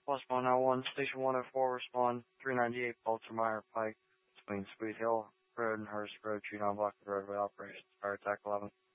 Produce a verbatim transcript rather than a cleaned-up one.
Plus one oh one, Station one oh four, respond three ninety-eight Baltimore Pike between Sweet Hill Road and Hurst Road, Chino Block Roadway operations. Fire attack eleven.